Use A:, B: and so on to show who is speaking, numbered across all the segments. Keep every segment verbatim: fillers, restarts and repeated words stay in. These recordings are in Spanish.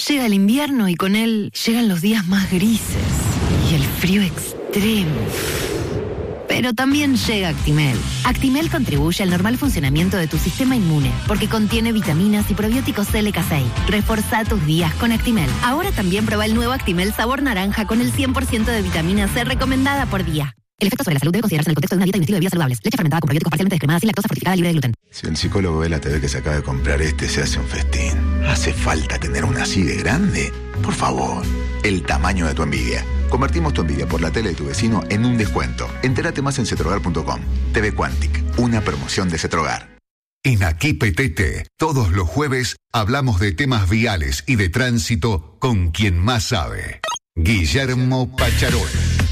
A: Llega el invierno y con él llegan los días más grises y el frío extremo. Pero también llega Actimel. Actimel contribuye al normal funcionamiento de tu sistema inmune porque contiene vitaminas y probióticos L K seis. Reforzá tus días con Actimel. Ahora también prueba el nuevo Actimel sabor naranja con el cien por ciento de vitamina C recomendada por día. El efecto sobre la salud debe considerarse en el contexto de una dieta y un estilo de vida saludables. Leche fermentada con probióticos parcialmente descremadas sin lactosa, fortificada, libre de gluten.
B: Si el psicólogo ve la T V que se acaba de comprar este, se hace un festín. ¿Hace falta tener una así de grande? Por favor, el tamaño de tu envidia. Convertimos tu envidia por la tele de tu vecino en un descuento. Entérate más en cetrogar punto com. T V Quantic, una promoción de Cetrogar.
C: En Aquí Petete, todos los jueves hablamos de temas viales y de tránsito con quien más sabe. Guillermo Pacharón.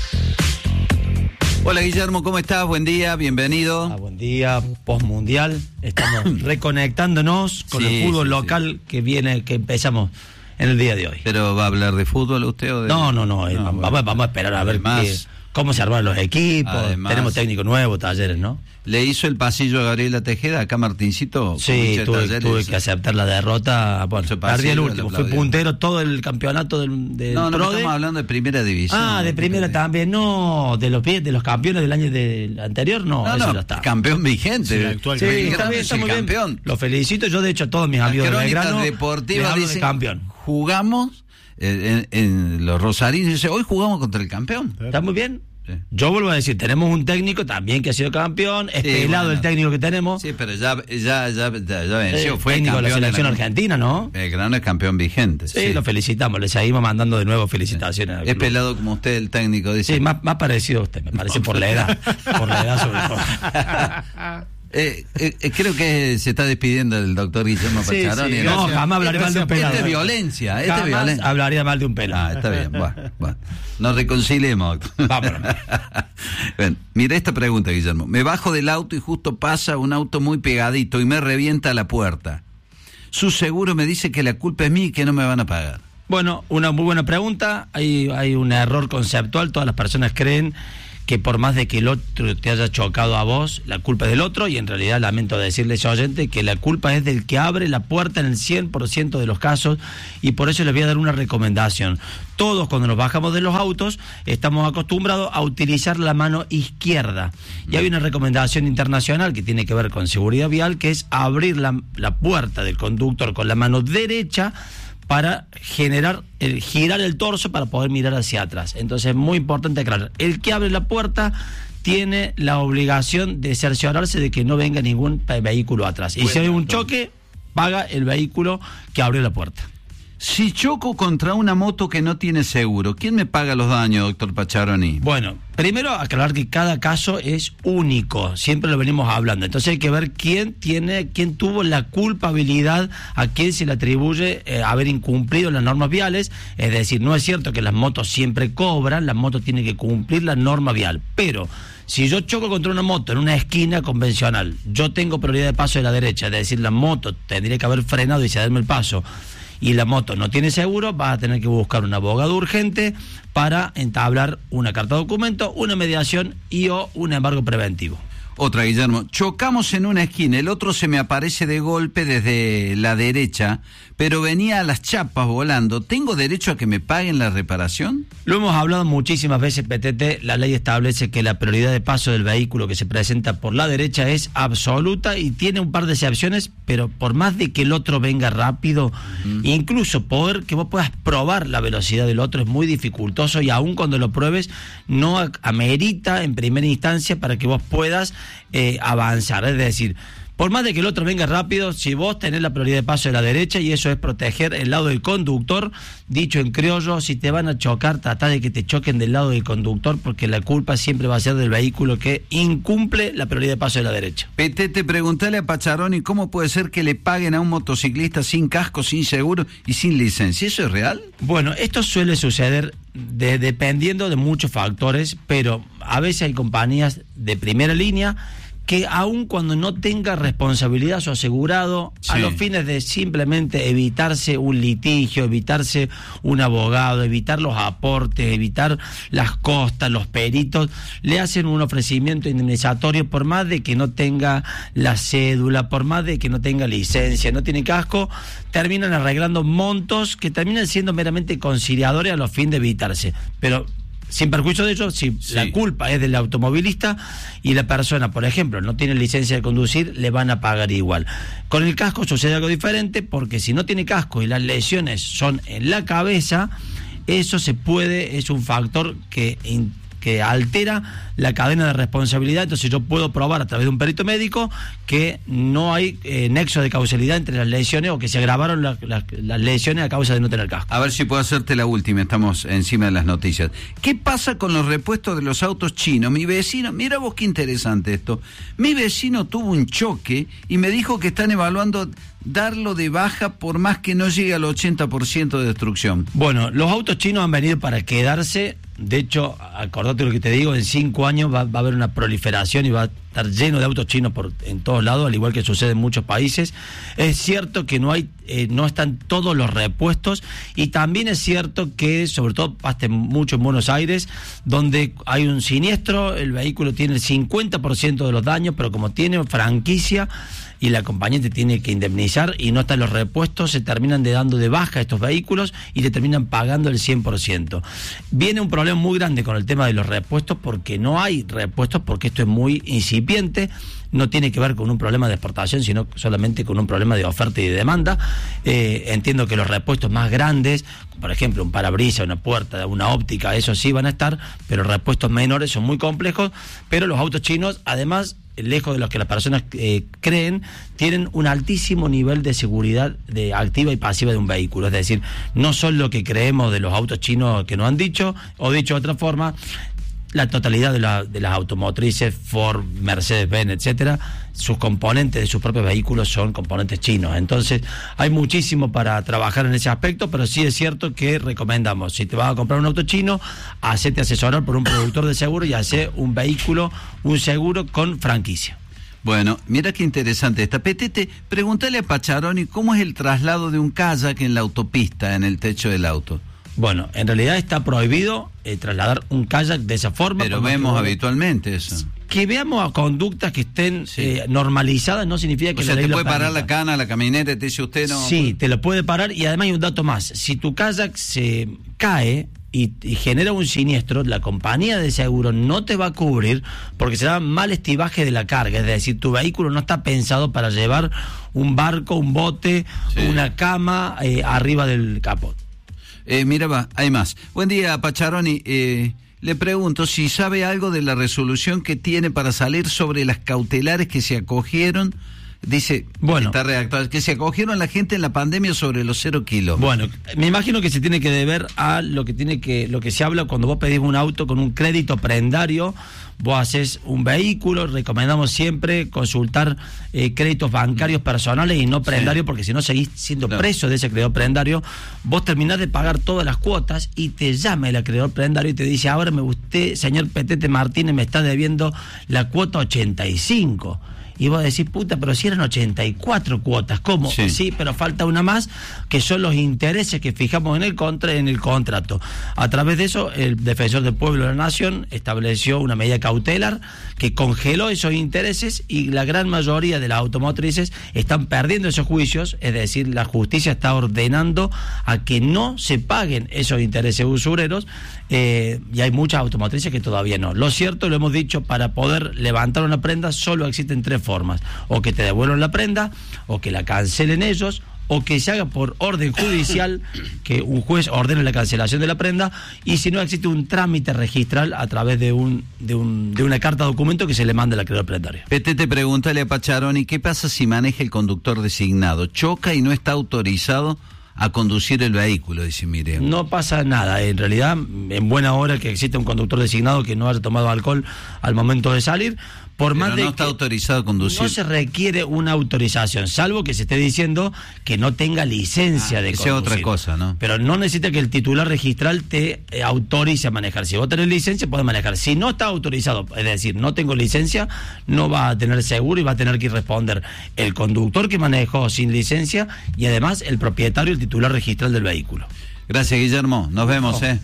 D: Hola Guillermo, ¿cómo estás? Buen día, bienvenido.
E: Ah, buen día, postmundial. Estamos reconectándonos con sí, el fútbol sí, local sí. que viene, que empezamos en el día de hoy.
D: ¿Pero va a hablar de fútbol usted o de...?
E: No, no, no, no vamos, bueno. vamos a esperar a ver qué, cómo se arman los equipos. Además, tenemos técnico nuevo, Talleres, ¿no?
D: ¿Le hizo el pasillo a Gabriela Tejeda acá Martincito?
E: Sí, tuve, tuve que aceptar la derrota. Bueno, perdí el último, fui puntero todo el campeonato del, del
D: No, no,
E: Prode.
D: estamos hablando de primera división.
E: Ah, de primera de... también, no, de los de los campeones del año de, anterior, no,
D: no,
E: eso
D: no,
E: no está.
D: Campeón vigente.
E: Sí, actual, sí está bien, está muy campeón. Bien. Lo felicito, yo de hecho a todos mis amigos de Belgrano
D: deportiva
E: dice,
D: dice,
E: de campeón.
D: Jugamos en, en los rosarinos, dice, hoy jugamos contra el campeón.
E: Está muy bien. Yo vuelvo a decir, tenemos un técnico también que ha sido campeón, es sí, pelado bueno. el técnico que tenemos.
D: Sí, pero ya ya ya, ya, ya venció,
E: eh,
D: fue
E: técnico
D: campeón
E: de la selección
D: de la...
E: argentina, ¿no?
D: Belgrano es campeón vigente.
E: Sí, sí, lo felicitamos, le seguimos mandando de nuevo felicitaciones.
D: Sí. Es club. Pelado como usted, el técnico, dice.
E: Sí, más, más parecido a usted, me parece, no, por la edad, por la edad sobre todo.
D: Eh, eh, creo que se está despidiendo el doctor Guillermo sí, Pacharón.
E: Sí, no, jamás hablaré mal de un pelado.
D: Esta es violencia. Esta
E: jamás
D: es violencia.
E: hablaría mal de un pelado.
D: Ah, está bien. Bueno, bueno. Nos reconciliemos.
E: Vámonos.
D: Bueno, mira esta pregunta, Guillermo. Me bajo del auto y justo pasa un auto muy pegadito y me revienta la puerta. Su seguro me dice que la culpa es mía y que no me van a pagar.
E: Bueno, una muy buena pregunta. Hay, hay un error conceptual. Todas las personas creen que por más de que el otro te haya chocado a vos, la culpa es del otro, y en realidad lamento decirle a ese oyente que la culpa es del que abre la puerta en el cien por ciento de los casos, y por eso les voy a dar una recomendación. Todos cuando nos bajamos de los autos estamos acostumbrados a utilizar la mano izquierda, y hay una recomendación internacional que tiene que ver con seguridad vial, que es abrir la, la puerta del conductor con la mano derecha para generar, el, girar el torso para poder mirar hacia atrás. Entonces es muy importante aclarar, el que abre la puerta tiene la obligación de cerciorarse de que no venga ningún vehículo atrás. Y bueno, si hay un choque, paga el vehículo que abrió la puerta.
D: Si choco contra una moto que no tiene seguro, ¿quién me paga los daños, doctor Pacharoni?
E: Bueno, primero aclarar que cada caso es único, siempre lo venimos hablando, entonces hay que ver quién tiene, quién tuvo la culpabilidad, a quién se le atribuye eh, haber incumplido las normas viales. Es decir, no es cierto que las motos siempre cobran, las motos tienen que cumplir la norma vial, pero si yo choco contra una moto en una esquina convencional, yo tengo prioridad de paso de la derecha, es decir, la moto tendría que haber frenado y cederme el paso, y la moto no tiene seguro, vas a tener que buscar un abogado urgente para entablar una carta de documento, una mediación y o un embargo preventivo.
D: Otra, Guillermo. Chocamos en una esquina, el otro se me aparece de golpe desde la derecha, pero venía a las chapas volando. ¿Tengo derecho a que me paguen la reparación?
E: Lo hemos hablado muchísimas veces, Petete. La ley establece que la prioridad de paso del vehículo que se presenta por la derecha es absoluta y tiene un par de excepciones, pero por más de que el otro venga rápido, mm. incluso poder que vos puedas probar la velocidad del otro es muy dificultoso, y aun cuando lo pruebes no amerita en primera instancia para que vos puedas eh, avanzar. Es decir, por más de que el otro venga rápido, si vos tenés la prioridad de paso de la derecha, y eso es proteger el lado del conductor, dicho en criollo, si te van a chocar, tratá de que te choquen del lado del conductor, porque la culpa siempre va a ser del vehículo que incumple la prioridad de paso de la derecha.
D: Petete, preguntale a Pacharoni cómo puede ser que le paguen a un motociclista sin casco, sin seguro y sin licencia. ¿Eso es real?
E: Bueno, esto suele suceder de, dependiendo de muchos factores, pero a veces hay compañías de primera línea que aun cuando no tenga responsabilidad su asegurado, sí. a los fines de simplemente evitarse un litigio, evitarse un abogado, evitar los aportes, evitar las costas, los peritos, le hacen un ofrecimiento indemnizatorio por más de que no tenga la cédula, por más de que no tenga licencia, no tiene casco, terminan arreglando montos que terminan siendo meramente conciliadores a los fines de evitarse. Pero sin perjuicio de ello, si sí. la culpa es del automovilista y la persona, por ejemplo, no tiene licencia de conducir, le van a pagar igual. Con el casco sucede algo diferente, porque si no tiene casco y las lesiones son en la cabeza, eso se puede, es un factor que que altera la cadena de responsabilidad. Entonces yo puedo probar a través de un perito médico que no hay eh, nexo de causalidad entre las lesiones, o que se agravaron la, la, las lesiones a causa de no tener casco.
D: A ver si puedo hacerte la última, estamos encima de las noticias. ¿Qué pasa con los repuestos de los autos chinos? Mi vecino, mira vos qué interesante esto, mi vecino tuvo un choque y me dijo que están evaluando darlo de baja por más que no llegue al ochenta por ciento de destrucción.
E: Bueno, los autos chinos han venido para quedarse. De hecho, acordate lo que te digo, en cinco años va, va a haber una proliferación y va a estar lleno de autos chinos por en todos lados, al igual que sucede en muchos países. Es cierto que no hay, eh, no están todos los repuestos, y también es cierto que, sobre todo pasa mucho en Buenos Aires, donde hay un siniestro, el vehículo tiene el cincuenta por ciento de los daños, pero como tiene franquicia y la compañía te tiene que indemnizar y no están los repuestos, se terminan de dando de baja estos vehículos y te terminan pagando el cien por ciento. Viene un problema muy grande con el tema de los repuestos, porque no hay repuestos, porque esto es muy incipiente, no tiene que ver con un problema de exportación, sino solamente con un problema de oferta y de demanda. Eh, entiendo que los repuestos más grandes, por ejemplo, un parabrisas, una puerta, una óptica, eso sí van a estar, pero repuestos menores son muy complejos. Pero los autos chinos, además, lejos de lo que las personas eh, creen, tienen un altísimo nivel de seguridad de activa y pasiva de un vehículo. Es decir, no son lo que creemos de los autos chinos que nos han dicho, o dicho de otra forma, la totalidad de, la, de las automotrices, Ford, Mercedes-Benz, etcétera, sus componentes de sus propios vehículos son componentes chinos. Entonces, hay muchísimo para trabajar en ese aspecto, pero sí es cierto que recomendamos, si te vas a comprar un auto chino, hacete asesorar por un productor de seguro y hace un vehículo, un seguro con franquicia.
D: Bueno, mira qué interesante esta. Petete, pregúntale a Pacharoni cómo es el traslado de un kayak en la autopista, en el techo del auto.
E: Bueno, en realidad está prohibido eh, trasladar un kayak de esa forma.
D: Pero vemos que, habitualmente eso.
E: Que veamos a conductas que estén sí. eh, normalizadas no significa que...
D: O sea, te puede parar la cana, la camioneta, te dice usted no...
E: Sí, te lo puede parar, y además hay un dato más. Si tu kayak se cae y, y genera un siniestro, la compañía de seguro no te va a cubrir, porque será mal estibaje de la carga. Es decir, tu vehículo no está pensado para llevar un barco, un bote, sí. una cama eh, arriba del capot.
D: Eh, mira, va, hay más. Buen día, Pacharoni. Eh, le pregunto si sabe algo de la resolución que tiene para salir sobre las cautelares que se acogieron. Dice, bueno, está redactado, que se acogieron la gente en la pandemia sobre los cero kilos.
E: Bueno, me imagino que se tiene que deber a lo que tiene que, lo que se habla cuando vos pedís un auto con un crédito prendario. Vos haces un vehículo, recomendamos siempre consultar eh, créditos bancarios personales y no prendarios, sí. porque si no seguís siendo claro. preso de ese acreedor prendario. Vos terminás de pagar todas las cuotas y te llama el acreedor prendario y te dice, ahora me usted, señor Petete Martínez, me está debiendo la cuota ochenta y cinco. Y vos decís, puta, pero si eran ochenta y cuatro cuotas, ¿cómo? Sí. sí, pero falta una más, que son los intereses que fijamos en el contra, en el contrato. A través de eso, el Defensor del Pueblo de la Nación estableció una medida cautelar que congeló esos intereses, y la gran mayoría de las automotrices están perdiendo esos juicios. Es decir, la justicia está ordenando a que no se paguen esos intereses usureros, eh, y hay muchas automotrices que todavía no. Lo cierto, lo hemos dicho, para poder levantar una prenda solo existen tres formas: o que te devuelvan la prenda, o que la cancelen ellos, o que se haga por orden judicial, que un juez ordene la cancelación de la prenda, y si no, existe un trámite registral a través de un de un de una carta documento que se le manda al acreedor prendario.
D: Petete, pregúntale a Pacharoni, ¿qué pasa si maneja el conductor designado? Choca y no está autorizado a conducir el vehículo, dice Miriam.
E: No pasa nada, en realidad, en buena hora que existe un conductor designado que no haya tomado alcohol al momento de salir, por
D: Pero
E: más de
D: no está
E: que
D: autorizado a conducir.
E: No se requiere una autorización, salvo que se esté diciendo que no tenga licencia
D: Ah,
E: de
D: esa
E: conducir.
D: es otra cosa, ¿no?
E: Pero no necesita que el titular registral te eh, autorice a manejar. Si vos tenés licencia, podés manejar. Si no está autorizado, es decir, no tengo licencia, no va a tener seguro y va a tener que responder el conductor que manejó sin licencia y además el propietario, el titular registral del vehículo.
D: Gracias, Guillermo. Nos vemos,
E: No.
D: ¿eh?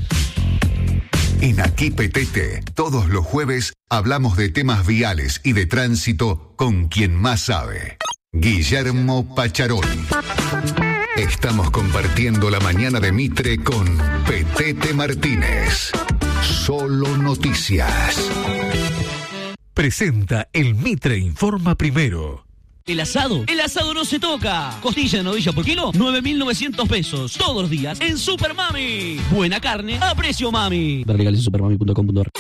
C: En Aquí Petete, todos los jueves hablamos de temas viales y de tránsito con quien más sabe. Guillermo Pacharoli. Estamos compartiendo la mañana de Mitre con Petete Martínez. Solo noticias.
F: Presenta el Mitre Informa Primero.
G: El asado, el asado no se toca. Costilla de novilla por kilo, nueve mil novecientos pesos. Todos los días en Super Mami. Buena carne a precio mami. Ver legales en supermami punto com punto a r.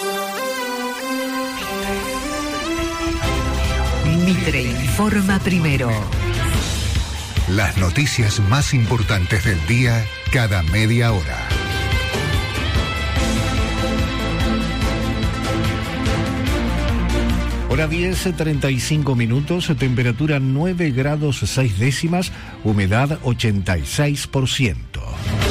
A: Mitre Informa Primero.
C: Las noticias más importantes del día cada media hora.
F: Hora diez, treinta y cinco minutos, temperatura nueve grados seis décimas, humedad ochenta y seis por ciento.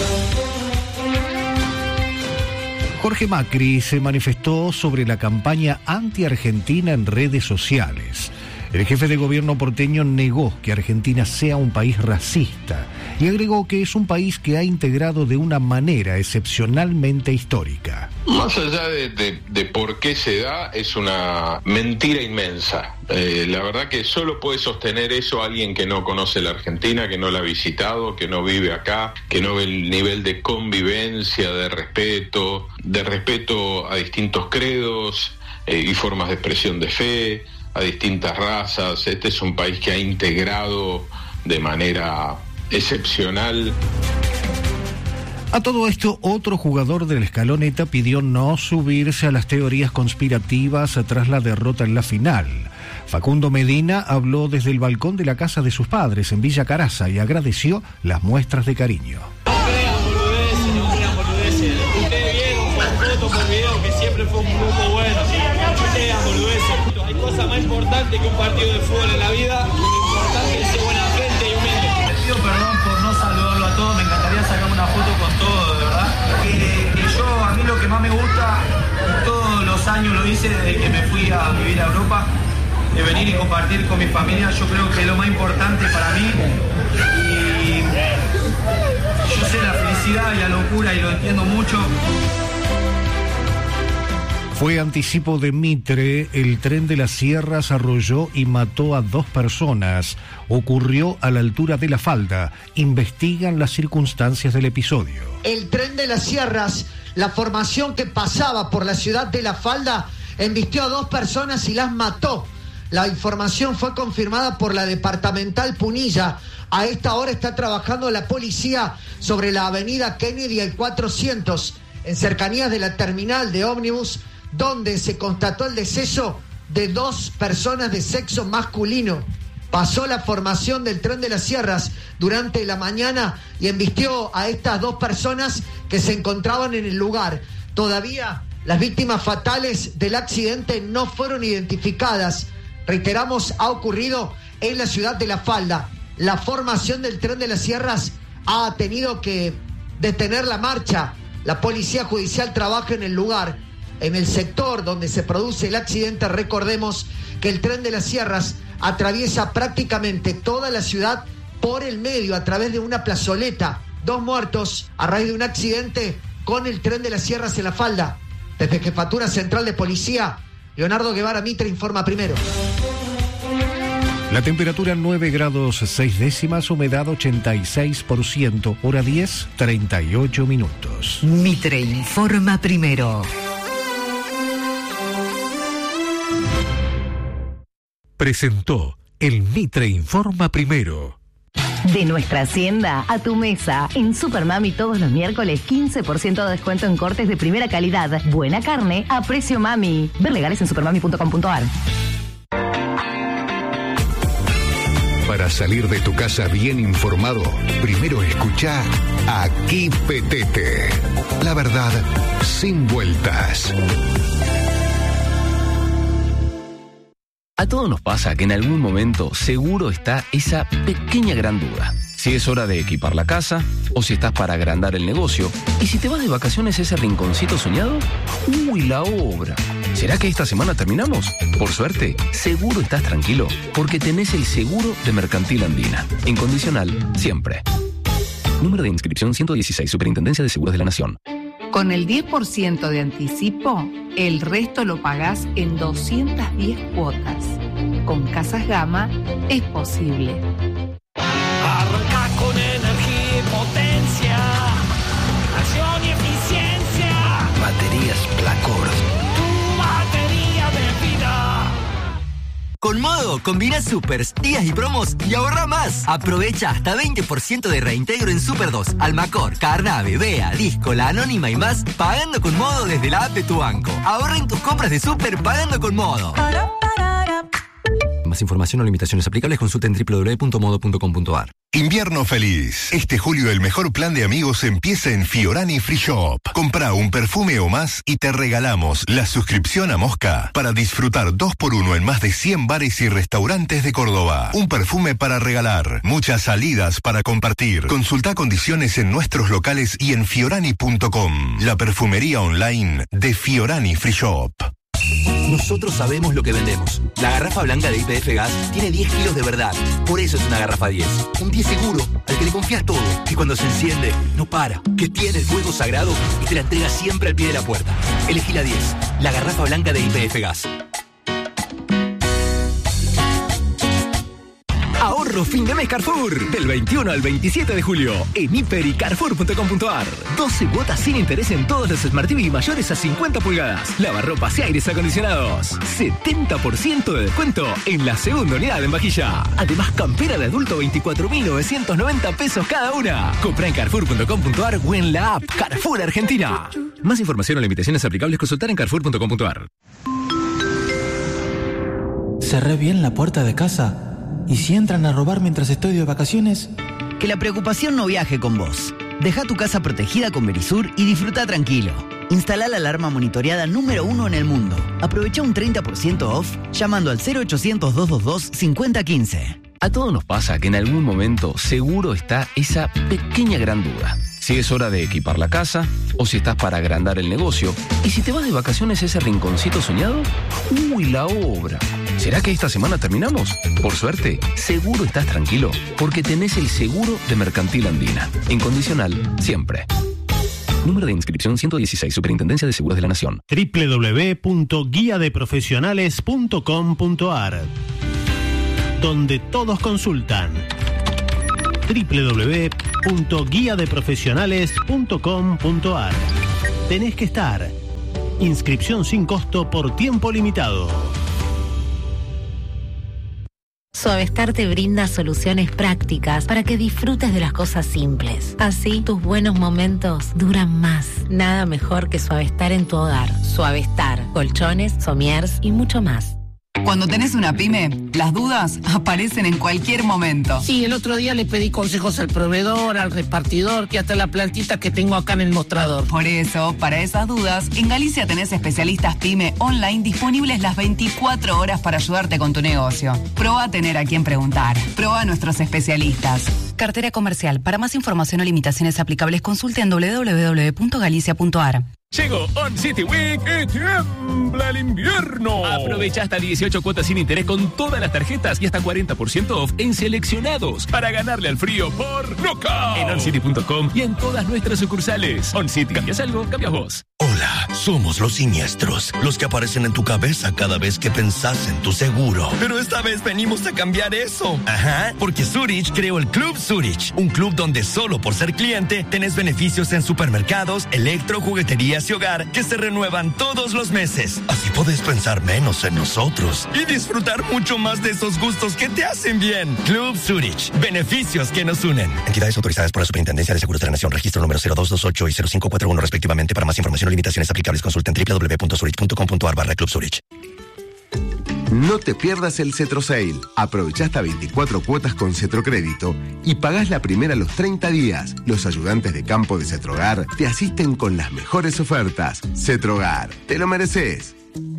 F: Jorge Macri se manifestó sobre la campaña anti-argentina en redes sociales. El jefe de gobierno porteño negó que Argentina sea un país racista y agregó que es un país que ha integrado de una manera excepcionalmente histórica.
H: Más allá de, de, de por qué se da, es una mentira inmensa. Eh, la verdad que solo puede sostener eso alguien que no conoce la Argentina, que no la ha visitado, que no vive acá, que no ve el nivel de convivencia, de respeto, de respeto a distintos credos eh, y formas de expresión de fe, a distintas razas. Este es un país que ha integrado de manera excepcional.
F: A todo esto, otro jugador de la Escaloneta pidió no subirse a las teorías conspirativas tras la derrota en la final. Facundo Medina habló desde el balcón de la casa de sus padres en Villa Caraza y agradeció las muestras de cariño.
I: No crean boludeces, no crean boludeces. Ustedes vieron por foto, por video, que siempre fue un grupo bueno. No crean boludeces. Hay cosas más importantes que un partido de fútbol en la vida. Lo importante es ser buena gente y humilde. Les pido perdón por no saludarlo a todos. Me encantaría sacarme una foto con todos, de verdad. Que, que yo, a mí lo que más me gusta, todos los años lo hice desde que me fui a vivir a Europa, de venir y compartir con mi familia. Yo creo que es lo más importante para mí. Y yo sé la felicidad y la locura y lo entiendo mucho.
F: Fue anticipo de Mitre, el tren de las Sierras arrolló y mató a dos personas. Ocurrió a la altura de La Falda. Investigan las circunstancias del episodio.
J: El tren de las Sierras, la formación que pasaba por la ciudad de La Falda, embistió a dos personas y las mató. La información fue confirmada por la departamental Punilla. A esta hora está trabajando la policía sobre la avenida Kennedy y el cuatrocientos, en cercanías de la terminal de ómnibus, donde se constató el deceso de dos personas de sexo masculino. Pasó la formación del tren de las Sierras durante la mañana y embistió a estas dos personas que se encontraban en el lugar. Todavía las víctimas fatales del accidente no fueron identificadas. Reiteramos, ha ocurrido en la ciudad de La Falda. La formación del tren de las Sierras ha tenido que detener la marcha. La policía judicial trabaja en el lugar, en el sector donde se produce el accidente. Recordemos que el tren de las Sierras atraviesa prácticamente toda la ciudad por el medio a través de una plazoleta. Dos muertos a raíz de un accidente con el tren de las Sierras en La Falda. Desde Jefatura Central de Policía, Leonardo Guevara, Mitre Informa Primero.
F: La temperatura nueve grados seis décimas, humedad ochenta y seis por ciento, hora diez, treinta y ocho minutos.
A: Mitre Informa Primero.
F: Presentó el Mitre Informa Primero.
K: De nuestra hacienda a tu mesa. En Supermami todos los miércoles quince por ciento de descuento en cortes de primera calidad. Buena carne a precio mami. Ver legales en supermami punto com punto a r.
C: Para salir de tu casa bien informado, primero escucha Aquí Petete. La verdad sin vueltas.
L: A todos nos pasa que en algún momento seguro está esa pequeña gran duda. Si es hora de equipar la casa, o si estás para agrandar el negocio, y si te vas de vacaciones a ese rinconcito soñado, ¡uy, la obra! ¿Será que esta semana terminamos? Por suerte, seguro estás tranquilo, porque tenés el seguro de Mercantil Andina. Incondicional, siempre. Número de inscripción ciento dieciséis, Superintendencia de Seguros de la Nación.
M: Con el diez por ciento de anticipo, el resto lo pagás en doscientas diez cuotas. Con Casas Gama es posible.
N: Arranca con energía y potencia, acción y eficiencia.
O: Baterías Placor.
N: Tu batería de vida.
P: Con Modo, combina supers, días y promos y ahorra más. Aprovecha hasta veinte por ciento de reintegro en Super dos, Almacor, Carnave, Bea, Disco, La Anónima y más, pagando con Modo desde la app de tu banco. Ahorra en tus compras de Super pagando con Modo. Más información o limitaciones aplicables, consulta en doble u doble u doble u punto modo punto com punto a r.
C: Invierno feliz. Este julio el mejor plan de amigos empieza en Fiorani Free Shop. Compra un perfume o más y te regalamos la suscripción a Mosca para disfrutar dos por uno en más de cien bares y restaurantes de Córdoba. Un perfume para regalar, muchas salidas para compartir. Consulta condiciones en nuestros locales y en fiorani punto com, la perfumería online de Fiorani Free Shop.
Q: Nosotros sabemos lo que vendemos. La garrafa blanca de Y P F Gas tiene diez kilos de verdad. Por eso es una garrafa diez. Un diez seguro, al que le confías todo. Que cuando se enciende, no para. Que tiene el fuego sagrado y te la entrega siempre al pie de la puerta. Elegí la diez. La garrafa blanca de Y P F Gas.
R: Ahorro fin de mes Carrefour. Del veintiuno al veintisiete de julio. En hiper y carrefour punto com punto a r. doce cuotas sin interés en todos los Smart T V mayores a cincuenta pulgadas. Lavarropas y aires acondicionados. setenta por ciento de descuento en la segunda unidad en vajilla. Además, campera de adulto veinticuatro mil novecientos noventa pesos cada una. Compra en carrefour punto com punto a r o en la app Carrefour Argentina. Más información o limitaciones aplicables, consultar en carrefour punto com punto a r.
S: ¿Cerré bien la puerta de casa? ¿Y si entran a robar mientras estoy de vacaciones?
T: Que la preocupación no viaje con vos. Deja tu casa protegida con Verisur y disfruta tranquilo. Instala la alarma monitoreada número uno en el mundo. Aprovecha un treinta por ciento off llamando al cero ochocientos, doscientos veintidós, cincuenta quince.
L: A todos nos pasa que en algún momento seguro está esa pequeña gran duda. Si es hora de equipar la casa, o si estás para agrandar el negocio, y si te vas de vacaciones a ese rinconcito soñado, ¡uy, la obra! ¿Será que esta semana terminamos? Por suerte, seguro estás tranquilo, porque tenés el seguro de Mercantil Andina. Incondicional, siempre. Número de inscripción ciento dieciséis, Superintendencia de Seguros de la Nación.
U: doble u doble u doble u punto guía de profesionales punto com punto a r, donde todos consultan. doble u doble u doble u punto guía de profesionales punto com punto a r. Tenés que estar. Inscripción sin costo por tiempo limitado.
V: Suavestar te brinda soluciones prácticas para que disfrutes de las cosas simples. Así, tus buenos momentos duran más. Nada mejor que Suavestar en tu hogar. Suavestar, colchones, somiers y mucho más.
W: Cuando tenés una pyme, las dudas aparecen en cualquier momento.
X: Sí, el otro día le pedí consejos al proveedor, al repartidor, que hasta la plantita que tengo acá en el mostrador.
W: Por eso, para esas dudas, en Galicia tenés especialistas pyme online disponibles las veinticuatro horas para ayudarte con tu negocio. Probá a tener a quien preguntar. Probá a nuestros especialistas. Cartera comercial. Para más información o limitaciones aplicables, consulte en doble u doble u doble u punto galicia punto a r.
R: Llegó On City Week y tiembla el invierno. Aprovecha hasta dieciocho cuotas sin interés con todas las tarjetas y hasta cuarenta por ciento off en seleccionados para ganarle al frío por Knockout. En on city punto com y en todas nuestras sucursales. On City. ¿Cambias algo? Cambias vos.
O: Hola, somos los siniestros, los que aparecen en tu cabeza cada vez que pensás en tu seguro. Pero esta vez venimos a cambiar eso. Ajá, porque Zurich creó el Club Zurich, un club donde solo por ser cliente tenés beneficios en supermercados, electro, jugueterías y hogar que se renuevan todos los meses. Así podés pensar menos en nosotros y disfrutar mucho más de esos gustos que te hacen bien. Club Zurich, beneficios que nos unen. Entidades autorizadas por la Superintendencia de Seguros de la Nación, registro número cero dos dos ocho y cero cinco cuatro uno respectivamente. Para más información o limitaciones aplicables, consulta en doble u doble u doble u punto zurich punto com punto a r barra Club Zurich.
Y: No te pierdas el Cetro Sale. Aprovecha hasta veinticuatro cuotas con Cetrocrédito y pagás la primera a los treinta días. Los ayudantes de campo de Cetrogar te asisten con las mejores ofertas. Cetrogar, te lo mereces.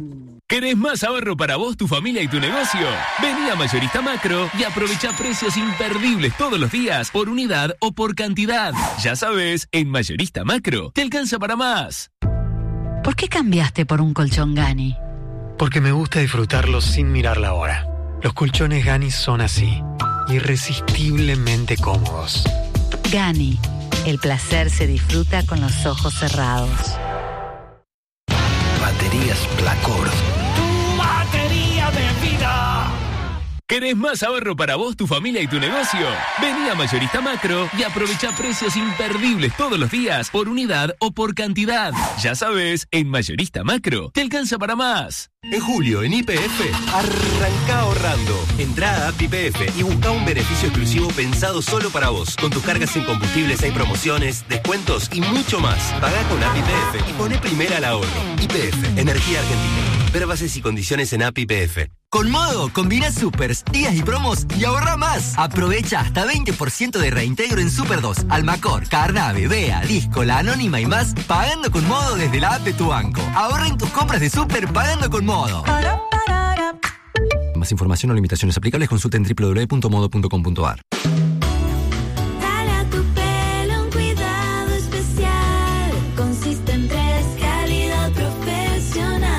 L: ¿Querés más ahorro para vos, tu familia y tu negocio? Vení a Mayorista Macro y aprovecha precios imperdibles todos los días, por unidad o por cantidad. Ya sabes, en Mayorista Macro te alcanza para más.
B: ¿Por qué cambiaste por un colchón Gani?
D: Porque me gusta disfrutarlos sin mirar la hora. Los colchones Gani son así, irresistiblemente cómodos.
B: Gani, el placer se disfruta con los ojos cerrados.
R: Baterías Placor.
N: Tu batería de vida.
L: ¿Querés más ahorro para vos, tu familia y tu negocio? Vení a Mayorista Macro y aprovecha precios imperdibles todos los días, por unidad o por cantidad. Ya sabes, en Mayorista Macro te alcanza para más.
O: En julio, en Y P F, arranca ahorrando. Entrá a App Y P F y busca un beneficio exclusivo pensado solo para vos. Con tus cargas en combustibles hay promociones, descuentos y mucho más. Pagá con App Y P F y poné primera al ahorro. Y P F, Energía Argentina. Ver bases y condiciones en App Y P F.
P: Con Modo, combina supers, días y promos y ahorra más. Aprovecha hasta veinte por ciento de reintegro en Super dos, Almacor, Carnave, Bea, Disco, La Anónima y más, pagando con Modo desde la app de tu banco. Ahorra en tus compras de Super pagando con Modo.
E: Más información o limitaciones aplicables, consulta en doble u doble u doble u punto modo punto com punto a r.
G: Dale a tu pelo un cuidado especial. Consiste en tres, calidad profesional.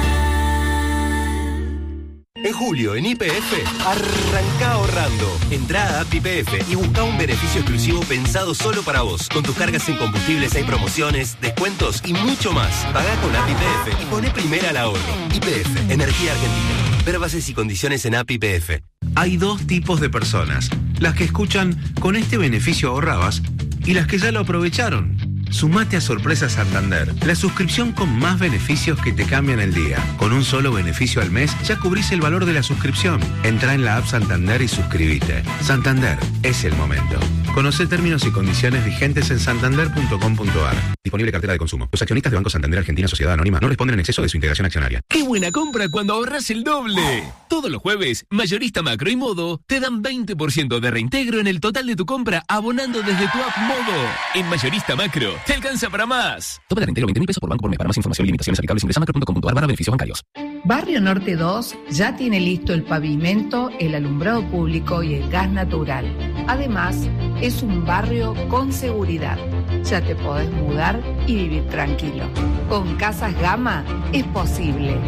O: En julio, en Y P F, arranca ahorrando. Entrá a App Y P F y busca un beneficio exclusivo pensado solo para vos. Con tus cargas en combustibles hay promociones, descuentos y mucho más. Pagá con App Y P F y poné primera al ahorro. Y P F, Energía Argentina. Ver bases y condiciones en App Y P F.
H: Hay dos tipos de personas: las que escuchan "con este beneficio ahorrabas" y las que ya lo aprovecharon. Sumate a Sorpresa Santander, la suscripción con más beneficios que te cambian el día. Con un solo beneficio al mes ya cubrís el valor de la suscripción. Entrá en la app Santander y suscríbete. Santander, es el momento. Conocé términos y condiciones vigentes en santander punto com punto a r. Disponible cartera de consumo. Los accionistas de Banco Santander Argentina Sociedad Anónima no responden en exceso de su integración accionaria.
L: ¡Qué buena compra cuando ahorras el doble! Todos los jueves, Mayorista Macro y Modo te dan veinte por ciento de reintegro en el total de tu compra abonando desde tu app Modo. En Mayorista Macro te alcanza para más. Tope de reintegro veinte mil pesos por banco por mes. Para más información y limitaciones aplicables ingresa macro punto com punto a r barra beneficios bancarios.
M: Barrio Norte dos ya tiene listo el pavimento, el alumbrado público y el gas natural. Además, es un barrio con seguridad. Ya te podés mudar y vivir tranquilo. Con Casas Gama es posible.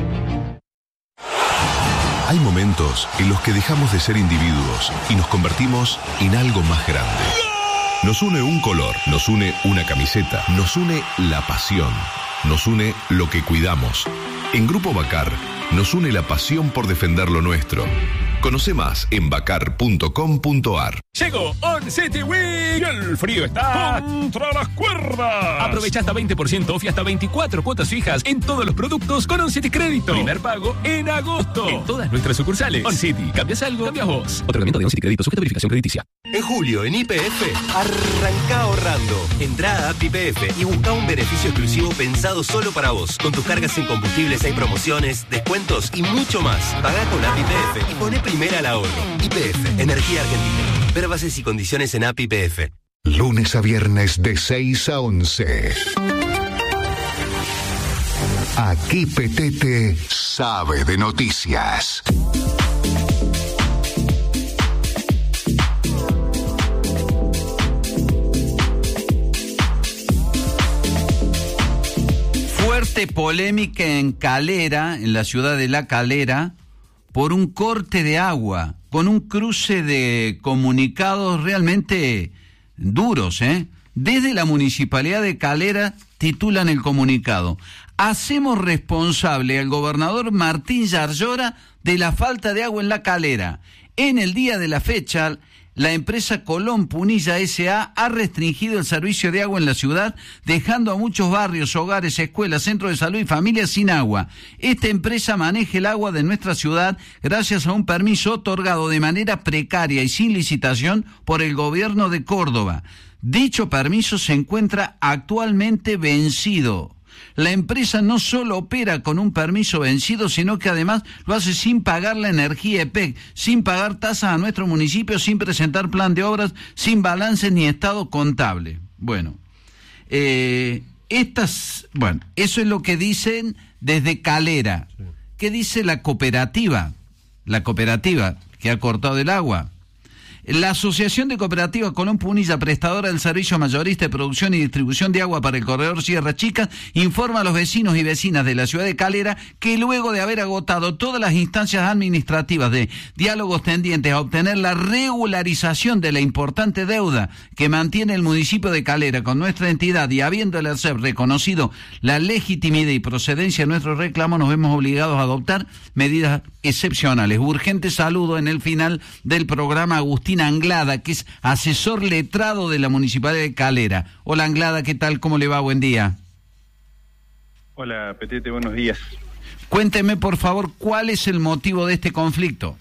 C: Hay momentos en los que dejamos de ser individuos y nos convertimos en algo más grande. Nos une un color, nos une una camiseta, nos une la pasión, nos une lo que cuidamos. En Grupo Bacar, nos une la pasión por defender lo nuestro. Conoce más en bacar punto com punto a r.
L: Llegó On City Week. El frío está contra las cuerdas. Aprovecha hasta veinte por ciento off y hasta veinticuatro cuotas fijas en todos los productos con On City Crédito. Primer pago en agosto. En todas nuestras sucursales. On City. ¿Cambias algo? Cambias vos. Otorgamiento de On City Crédito. Sujeto a verificación crediticia.
O: En julio, en Y P F, arranca ahorrando. Entrá a App Y P F y busca un beneficio exclusivo pensado solo para vos. Con tus cargas en combustibles hay promociones, descuentos y mucho más. Pagá con App Y P F y poné primera al ahorro. Y P F, Energía Argentina. Ver bases y condiciones en App Y P F.
C: Lunes a viernes de seis a once. Aquí Petete sabe de noticias.
Z: Fuerte polémica en Calera, en la ciudad de La Calera, por un corte de agua, con un cruce de comunicados realmente duros, ¿eh? Desde la Municipalidad de Calera titulan el comunicado: hacemos responsable al gobernador Martín Yarlora de la falta de agua en La Calera. En el día de la fecha, la empresa Colón Punilla S A ha restringido el servicio de agua en la ciudad, dejando a muchos barrios, hogares, escuelas, centros de salud y familias sin agua. Esta empresa maneja el agua de nuestra ciudad gracias a un permiso otorgado de manera precaria y sin licitación por el gobierno de Córdoba. Dicho permiso se encuentra actualmente vencido. La empresa no solo opera con un permiso vencido, sino que además lo hace sin pagar la energía E P E C, sin pagar tasas a nuestro municipio, sin presentar plan de obras, sin balance ni estado contable. Bueno, eh, estas, bueno, eso es lo que dicen desde Calera. Sí. ¿qué dice la cooperativa? La cooperativa que ha cortado el agua. La Asociación de Cooperativas Colón Punilla, prestadora del servicio mayorista de producción y distribución de agua para el corredor Sierra Chica, informa a los vecinos y vecinas de la ciudad de Calera que luego de haber agotado todas las instancias administrativas de diálogos tendientes a obtener la regularización de la importante deuda que mantiene el municipio de Calera con nuestra entidad y habiendo el ARCEP reconocido la legitimidad y procedencia de nuestro reclamo, nos vemos obligados a adoptar medidas excepcionales. Urgente saludo en el final del programa Agustín Anglada, que es asesor letrado de la Municipalidad de Calera. Hola Anglada, ¿qué tal? ¿Cómo le va? Buen día.
A: Hola Petete, buenos días.
Z: Cuénteme por favor, ¿cuál es el motivo de este conflicto?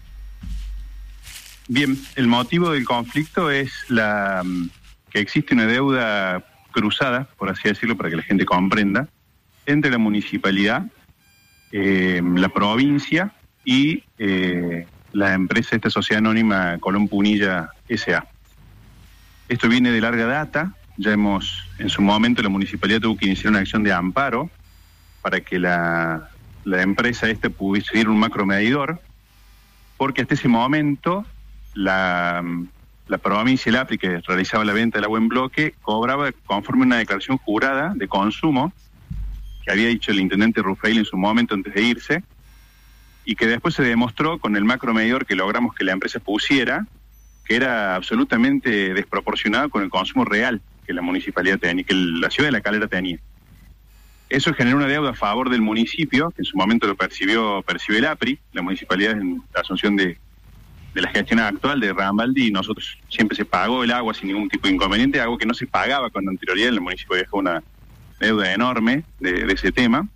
A: Bien, el motivo del conflicto es la que existe una deuda cruzada, por así decirlo, para que la gente comprenda, entre la municipalidad, eh, la provincia y eh, la empresa, esta sociedad anónima Colón Punilla S A Esto viene de larga data, ya hemos, en su momento la municipalidad tuvo que iniciar una acción de amparo para que la, la empresa esta pudiese ir un macromedidor, porque hasta ese momento la, la provincia, el A P R I, que realizaba la venta del agua en bloque, cobraba conforme a una declaración jurada de consumo que había dicho el intendente Rufail en su momento antes de irse, y que después se demostró con el macromedidor que logramos que la empresa pusiera, que era absolutamente desproporcionado con el consumo real que la municipalidad tenía, que la ciudad de La Calera tenía. Eso generó una deuda a favor del municipio, que en su momento lo percibió, percibió el A P R I, la municipalidad en la asunción de, de la gestión actual de Rambaldi, y nosotros siempre se pagó el agua sin ningún tipo de inconveniente, algo que no se pagaba con anterioridad. El municipio dejó una deuda enorme de, de ese tema.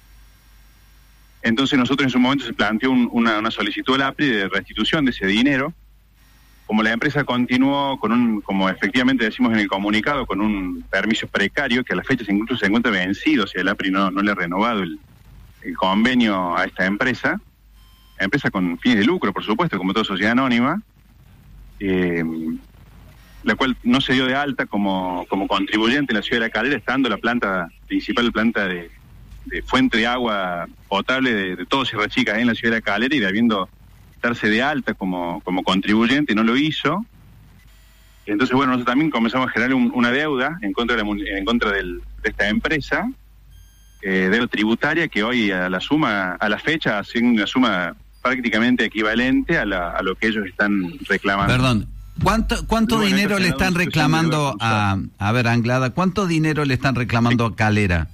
A: Entonces nosotros en su momento se planteó un, una, una solicitud al A P R I de restitución de ese dinero. Como la empresa continuó con un, como efectivamente decimos en el comunicado, con un permiso precario que a la fecha incluso se encuentra vencido, o sea, el A P R I no, no le ha renovado el, el convenio a esta empresa, la empresa con fines de lucro, por supuesto, como toda sociedad anónima, eh, la cual no se dio de alta como, como contribuyente en la ciudad de La Calera, estando la planta principal, planta de de fuente de agua potable de, de todo Sierra Chica en la ciudad de La Calera, y debiendo darse de alta como, como contribuyente, no lo hizo. Entonces, bueno, nosotros también comenzamos a generar un, una deuda en contra de, la, en contra del, de esta empresa, eh, deuda tributaria, que hoy a la suma, a la fecha, hace una suma prácticamente equivalente a, la, a lo que ellos están reclamando.
Z: Perdón, ¿cuánto, cuánto
A: Luego,
Z: dinero le están reclamando a, a ver, Anglada, cuánto dinero le están reclamando a Calera?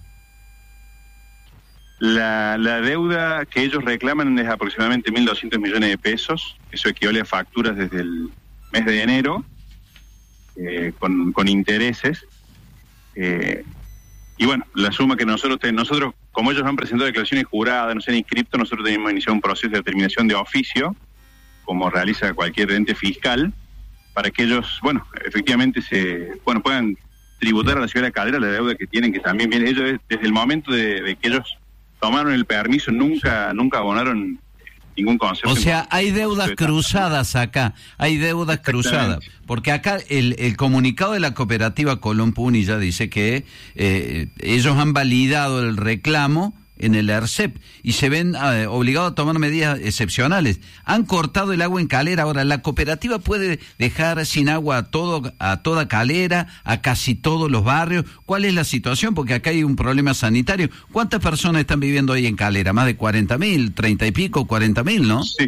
A: La, la deuda que ellos reclaman es aproximadamente mil doscientos millones de pesos, eso equivale a facturas desde el mes de enero, eh, con, con intereses, eh, y bueno, la suma que nosotros, ten, nosotros como ellos han presentado declaraciones juradas, no se han inscrito, nosotros tenemos iniciado un proceso de determinación de oficio, como realiza cualquier ente fiscal, para que ellos, bueno, efectivamente se, bueno, puedan tributar a la ciudad de Calera la deuda que tienen, que también viene, ellos desde el momento de, de que ellos tomaron el permiso, nunca nunca abonaron ningún concepto.
Z: O sea, hay deudas cruzadas acá, hay deudas cruzadas, porque acá el, el comunicado de la cooperativa Colón Punilla dice que eh, ellos han validado el reclamo en el ARCEP y se ven eh, obligados a tomar medidas excepcionales. Han cortado el agua en Calera. Ahora, ¿la cooperativa puede dejar sin agua a todo a toda Calera, a casi todos los barrios? ¿Cuál es la situación? Porque acá hay un problema sanitario. ¿Cuántas personas están viviendo ahí en Calera? ¿Más de cuarenta mil? ¿treinta y pico? ¿cuarenta mil, no?
A: Sí.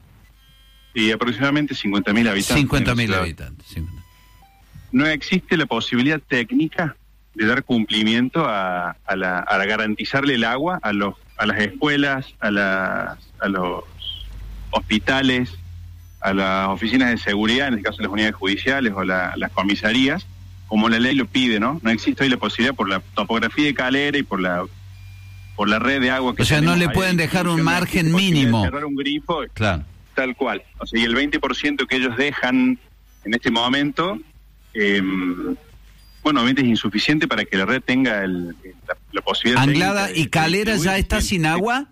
A: Y aproximadamente cincuenta mil habitantes.
Z: cincuenta mil habitantes. Sí.
A: No existe la posibilidad técnica de dar cumplimiento a, a, la, a garantizarle el agua a los a las escuelas, a, las, a los hospitales, a las oficinas de seguridad, en el caso de las unidades judiciales o la, las comisarías, como la ley lo pide, ¿no? No existe hoy la posibilidad por la topografía de Calera y por la por la red de agua que
Z: o sea, no le pueden
A: ahí,
Z: dejar un margen mínimo.
A: Cerrar un grifo,
Z: claro.
A: Tal cual. O sea, y el veinte por ciento que ellos dejan en este momento, eh, bueno, obviamente es insuficiente para que la red tenga el, la, la posibilidad.
Z: Anglada, ¿y Calera ya está sin agua?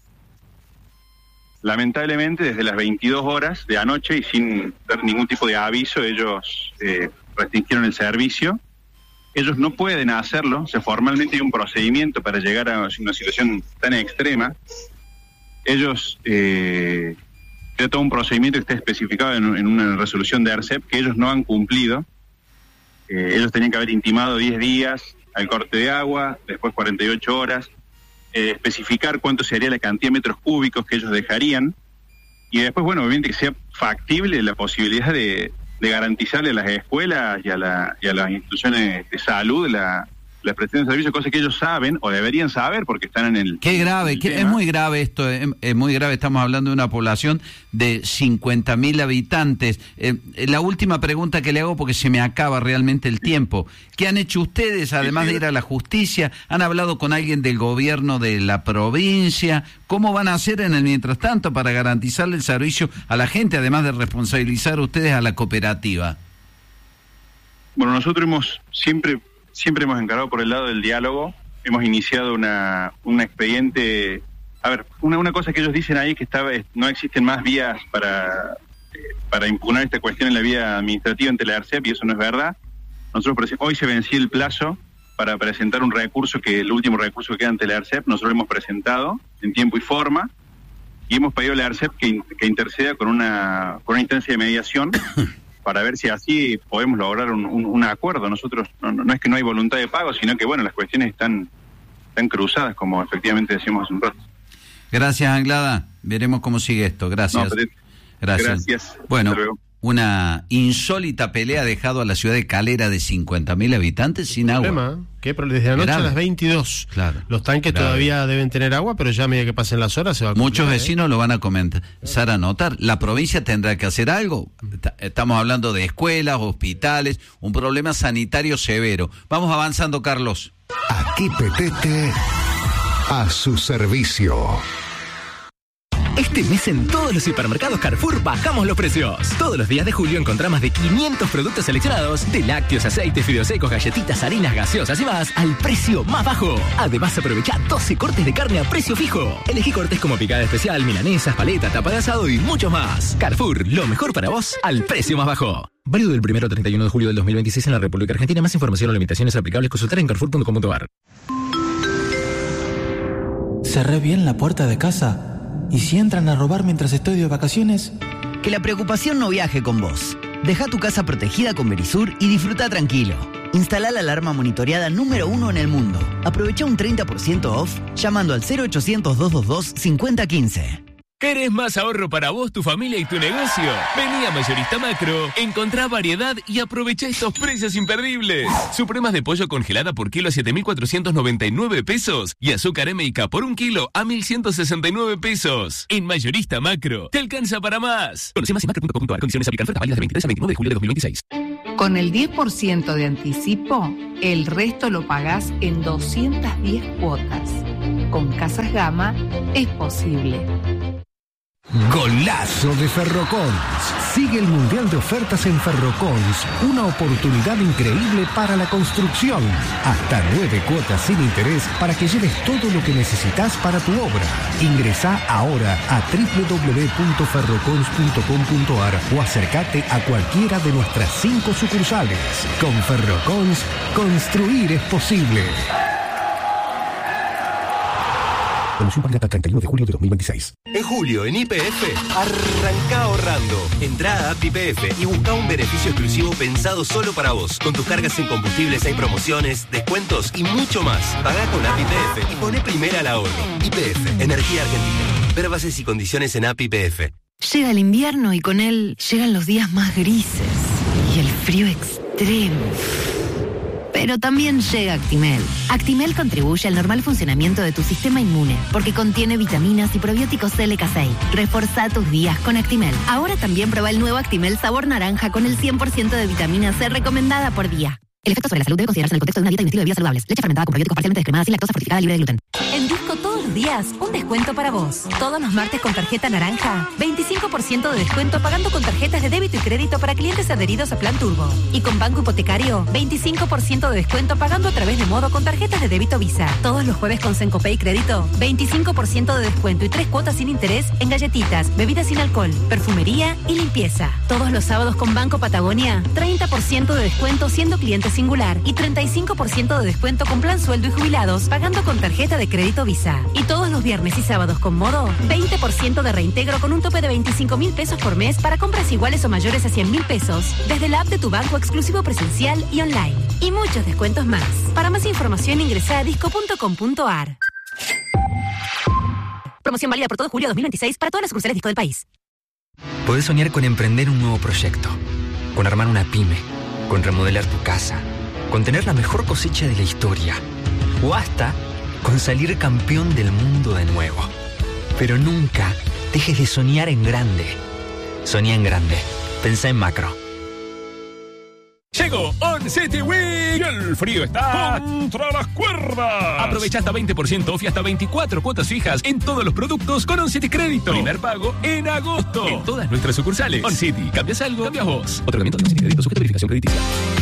A: Lamentablemente, desde las veintidós horas de anoche y sin dar ningún tipo de aviso, ellos eh, restringieron el servicio. Ellos no pueden hacerlo, o sea, formalmente hay un procedimiento para llegar a una situación tan extrema, ellos, eh, era todo un procedimiento que está especificado en, en una resolución de ARCEP que ellos no han cumplido. Eh, ellos tenían que haber intimado diez días al corte de agua, después cuarenta y ocho horas, eh, especificar cuánto sería la cantidad de metros cúbicos que ellos dejarían, y después, bueno, obviamente que sea factible la posibilidad de, de garantizarle a las escuelas y a, la, y a las instituciones de salud la, la prestación de servicios, cosas que ellos saben o deberían saber porque están en el...
Z: Qué grave, qué, es muy grave esto, es, es muy grave, estamos hablando de una población de cincuenta mil habitantes. Eh, la última pregunta que le hago porque se me acaba realmente el tiempo. ¿Qué han hecho ustedes, además de ir a la justicia? ¿Han hablado con alguien del gobierno de la provincia? ¿Cómo van a hacer en el mientras tanto para garantizarle el servicio a la gente, además de responsabilizar ustedes a la cooperativa?
A: Bueno, nosotros hemos siempre... Siempre hemos encarado por el lado del diálogo, hemos iniciado una un expediente. A ver, una, una cosa que ellos dicen ahí es que estaba, no existen más vías para, eh, para impugnar esta cuestión en la vía administrativa ante la ARCEP, y eso no es verdad. Nosotros hoy se venció el plazo para presentar un recurso, que el último recurso que queda ante la ARCEP, nosotros lo hemos presentado en tiempo y forma, y hemos pedido a la ARCEP que, que interceda con una, con una instancia de mediación para ver si así podemos lograr un, un, un acuerdo. Nosotros, no, no es que no hay voluntad de pago, sino que, bueno, las cuestiones están, están cruzadas, como efectivamente decíamos hace un rato.
Z: Gracias, Anglada. Veremos cómo sigue esto. Gracias.
A: No, pero...
Z: Gracias.
A: Gracias.
Z: Bueno, una insólita pelea ha dejado a la ciudad de Calera de cincuenta mil habitantes sin agua.
F: Problema, que desde anoche
Z: Grave.
F: a las veintidós.
Z: Claro.
F: Los tanques
Z: Grave.
F: todavía deben tener agua, pero ya a medida que pasen las horas se va a cumplir.
Z: Muchos vecinos ¿eh? lo van a comenzar a notar. La provincia tendrá que hacer algo. Estamos hablando de escuelas, hospitales, un problema sanitario severo. Vamos avanzando, Carlos.
C: Aquí Petete a su servicio.
R: Este mes en todos los supermercados Carrefour bajamos los precios. Todos los días de julio encontrás más de quinientos productos seleccionados de lácteos, aceites, fideos secos, galletitas, harinas, gaseosas y más al precio más bajo. Además, aprovecha doce cortes de carne a precio fijo. Elegí cortes como picada especial, milanesas, paleta, tapa de asado y mucho más. Carrefour, lo mejor para vos al precio más bajo. Válido del primero al treinta y uno de julio del dos mil veintiséis en la República Argentina. Más información o limitaciones aplicables consultar en carrefour punto com punto a r.
I: Cerré bien la puerta de casa. ¿Y si entran a robar mientras estoy de vacaciones?
T: Que la preocupación no viaje con vos. Deja tu casa protegida con Verisur y disfruta tranquilo. Instalá la alarma monitoreada número uno en el mundo. Aprovecha un treinta por ciento off llamando al cero ochocientos, doscientos veintidós, cincuenta quince.
J: ¿Querés más ahorro para vos, tu familia y tu negocio? Vení a Mayorista Macro, encontrá variedad y aprovechá estos precios imperdibles. Supremas de pollo congelada por kilo a siete mil cuatrocientos noventa y nueve pesos y azúcar M y K por un kilo a mil ciento sesenta y nueve pesos. En Mayorista Macro, te alcanza para más. Conoce más en macro punto com punto a r. Condiciones aplican. Ofertas válidas de veintitrés a veintinueve de julio de dos mil veintiséis.
M: Con el diez por ciento de anticipo, el resto lo pagás en doscientas diez cuotas. Con Casas Gama es posible.
K: Golazo de Ferrocons. Sigue el Mundial de Ofertas en Ferrocons. Una oportunidad increíble para la construcción. Hasta nueve cuotas sin interés para que lleves todo lo que necesitas para tu obra. Ingresá ahora a doble u doble u doble u punto ferrocons punto com punto a r o acércate a cualquiera de nuestras cinco sucursales. Con Ferrocons, construir es posible. Promoción válida hasta el treinta y uno de julio de dos mil veintiséis.
Q: En julio, en Y P F, arranca ahorrando. Entrá a App Y P F y busca un beneficio exclusivo pensado solo para vos. Con tus cargas en combustibles hay promociones, descuentos y mucho más. Pagá con App Y P F y poné primera al ahorro. Y P F, Energía Argentina. Ver bases y condiciones en App Y P F.
V: Llega el invierno y con él llegan los días más grises y el frío extremo. Pero también llega Actimel. Actimel contribuye al normal funcionamiento de tu sistema inmune porque contiene vitaminas y probióticos L K seis. Reforzá tus días con Actimel. Ahora también prueba el nuevo Actimel sabor naranja con el cien por ciento de vitamina C recomendada por día. El efecto sobre la salud debe considerarse en el contexto de una dieta y un estilo de vida saludables. Leche fermentada con probióticos parcialmente descremada sin lactosa fortificada libre de gluten. En Disco todos los días, un descuento para vos. Todos los martes con tarjeta naranja, veinticinco por ciento de descuento pagando con tarjetas de débito y crédito para clientes adheridos a Plan Turbo. Y con Banco Hipotecario, veinticinco por ciento de descuento pagando a través de Modo con tarjetas de débito Visa. Todos los jueves con Sencopay Crédito, veinticinco por ciento de descuento y tres cuotas sin interés en galletitas, bebidas sin alcohol, perfumería y limpieza. Todos los sábados con Banco Patagonia, treinta por ciento de descuento siendo cliente singular y treinta y cinco por ciento de descuento con Plan Sueldo y Jubilados pagando con tarjeta de crédito
D: crédito Visa. Y todos los viernes y sábados con Modo, veinte por ciento de reintegro con un tope de veinticinco mil pesos por mes para compras iguales o mayores a cien mil pesos desde la app de tu banco exclusivo presencial y online. Y muchos descuentos más. Para más información ingresa a disco punto com punto ar. Promoción válida por todo julio dos mil veintiséis para todas las sucursales Disco del país.
E: Podés soñar con emprender un nuevo proyecto, con armar una pyme, con remodelar tu casa, con tener la mejor cosecha de la historia, o hasta con salir campeón del mundo de nuevo. Pero nunca dejes de soñar en grande. Soñá en grande. Pensá en macro.
J: Llegó On City Week y el frío está contra las cuerdas. Aprovecha hasta veinte por ciento off y hasta veinticuatro cuotas fijas en todos los productos con On City Crédito. Primer pago en agosto en todas nuestras sucursales. On City, cambias algo, cambias vos. Otorgamiento de On City Crédito sujeto a verificación crediticia.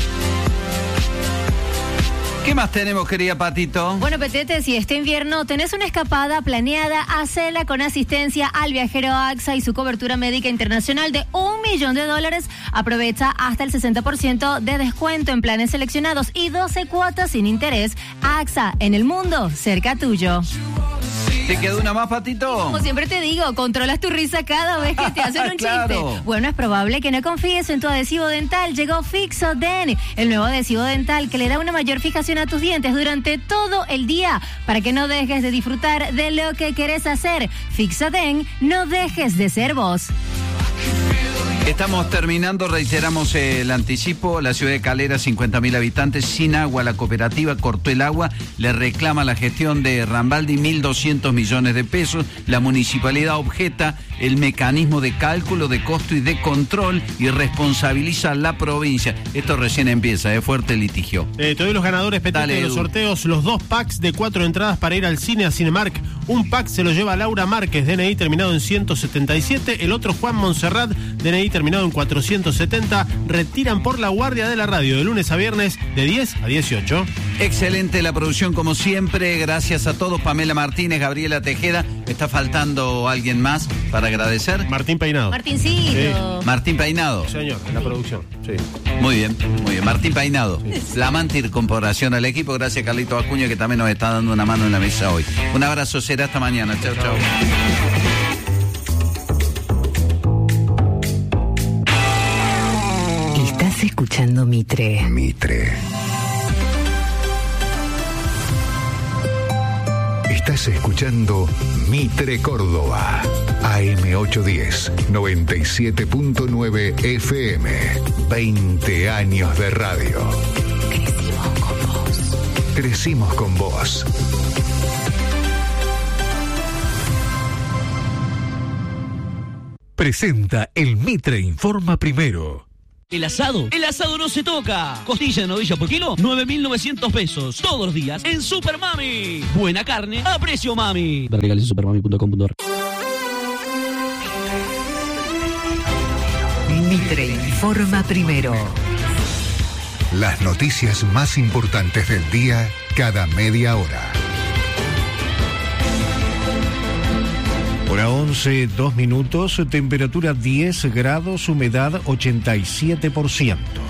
Z: ¿Qué más tenemos, querida Patito?
S: Bueno, Petete, si este invierno tenés una escapada planeada, hacela con asistencia al viajero AXA y su cobertura médica internacional de un millón de dólares. Aprovecha hasta el sesenta por ciento de descuento en planes seleccionados y doce cuotas sin interés. AXA, en el mundo, cerca tuyo.
Z: ¿Te quedó una más, Patito?
S: Como siempre te digo, controlas tu risa cada vez que te hacen un
Z: Claro.
S: chiste. Bueno, es probable que no confíes en tu adhesivo dental. Llegó Fixoden, el nuevo adhesivo dental que le da una mayor fijación a tus dientes durante todo el día para que no dejes de disfrutar de lo que querés hacer. Fixoden, no dejes de ser vos.
Z: Estamos terminando, reiteramos el anticipo. La ciudad de Calera, cincuenta mil habitantes, sin agua. La cooperativa cortó el agua, le reclama la gestión de Rambaldi mil doscientos millones de pesos. La municipalidad objeta el mecanismo de cálculo de costo y de control y responsabiliza a la provincia. Esto recién empieza, es fuerte litigio.
F: Eh, te doy los ganadores, Petete,
Z: Dale,
F: de los
Z: Edu.
F: sorteos, los dos packs de cuatro entradas para ir al cine a Cinemark. Un pack se lo lleva Laura Márquez, D N I terminado en ciento setenta y siete. El otro Juan Montserrat, D N I terminado en cuatrocientos setenta. Retiran por la guardia de la radio de lunes a viernes de diez a dieciocho.
Z: Excelente la producción como siempre, gracias a todos. Pamela Martínez, Gabriela Tejeda. ¿Está faltando alguien más para agradecer?
F: Martín Peinado.
S: Martincito.
Z: Sí. Martín Peinado.
F: Señor, en la producción. Sí.
Z: Muy bien, muy bien. Martín Peinado. Flamante incorporación al equipo. Gracias, Carlito Acuña, que también nos está dando una mano en la mesa hoy. Un abrazo, será hasta mañana. Chao, chao.
B: Estás escuchando Mitre.
C: Mitre. Estás escuchando Mitre Córdoba. A M ochocientos diez, noventa y siete punto nueve F M. veinte años de radio.
B: Crecimos con vos.
C: Crecimos con vos.
K: Presenta el Mitre Informa Primero.
U: El asado, el asado no se toca. Costilla de novilla por kilo, nueve mil novecientos pesos. Todos los días en Super Mami. Buena carne a precio mami. Ver legales en supermami punto com punto ar.
B: Mitre Informa Primero.
C: Las noticias más importantes del día cada media hora.
K: Hora once, dos minutos, temperatura diez grados, humedad ochenta y siete por ciento.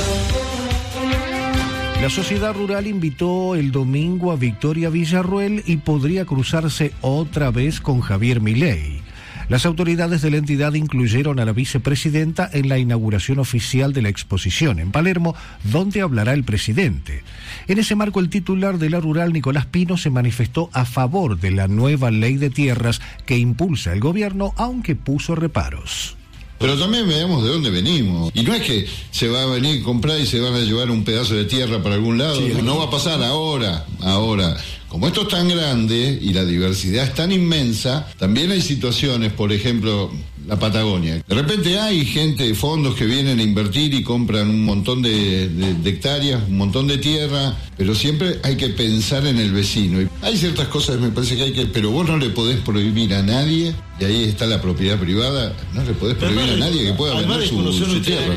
K: La sociedad rural invitó el domingo a Victoria Villarruel y podría cruzarse otra vez con Javier Milei. Las autoridades de la entidad incluyeron a la vicepresidenta en la inauguración oficial de la exposición en Palermo, donde hablará el presidente. En ese marco, el titular de la rural, Nicolás Pino, se manifestó a favor de la nueva ley de tierras que impulsa el gobierno, aunque puso reparos.
W: Pero también veamos de dónde venimos. Y no es que se va a venir a comprar y se van a llevar un pedazo de tierra para algún lado. Sí, no va a pasar ahora, ahora. Como esto es tan grande y la diversidad es tan inmensa, también hay situaciones, por ejemplo, la Patagonia. De repente hay gente, fondos que vienen a invertir y compran un montón de, de, de hectáreas, un montón de tierra, pero siempre hay que pensar en el vecino. Y hay ciertas cosas, me parece que hay que... Pero vos no le podés prohibir a nadie, y ahí está la propiedad privada, no le podés prohibir a nadie que pueda vender su, su tierra.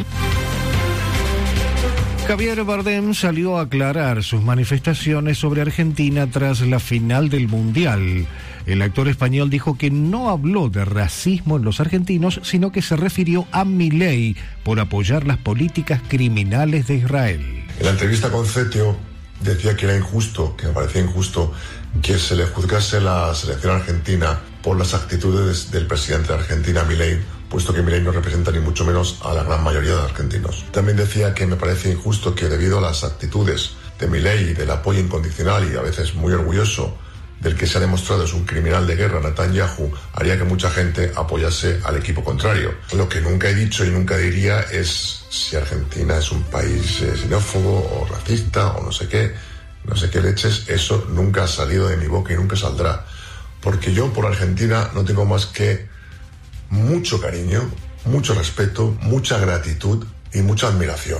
K: Javier Bardem salió a aclarar sus manifestaciones sobre Argentina tras la final del Mundial. El actor español dijo que no habló de racismo en los argentinos, sino que se refirió a Milei por apoyar las políticas criminales de Israel.
X: En la entrevista con Cetio
G: decía que era injusto, que me parecía injusto que se le juzgase la selección argentina por las actitudes del presidente de Argentina, Milei, puesto que Milei no representa ni mucho menos a la gran mayoría de argentinos. También decía que me parece injusto que debido a las actitudes de Milei y del apoyo incondicional y a veces muy orgulloso del que se ha demostrado es un criminal de guerra, Netanyahu, haría que mucha gente apoyase al equipo contrario. Lo que nunca he dicho y nunca diría es si Argentina es un país eh, xenófobo o racista o no sé qué, no sé qué leches, eso nunca ha salido de mi boca y nunca saldrá. Porque yo por Argentina no tengo más que mucho cariño, mucho respeto, mucha gratitud y mucha admiración.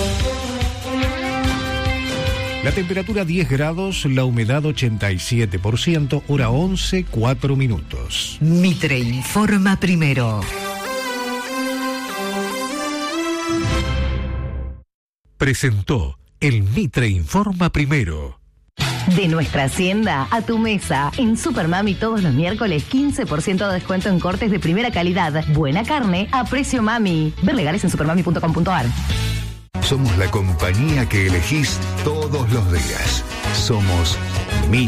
K: La temperatura diez grados, la humedad ochenta y siete por ciento, hora once, cuatro minutos.
H: Mitre informa primero.
K: Presentó el Mitre informa primero.
N: De nuestra hacienda a tu mesa. En Supermami todos los miércoles quince por ciento de descuento en cortes de primera calidad. Buena carne a precio mami. Ver legales en supermami punto com punto ar.
C: Somos la compañía que elegís todos los días. Somos Mi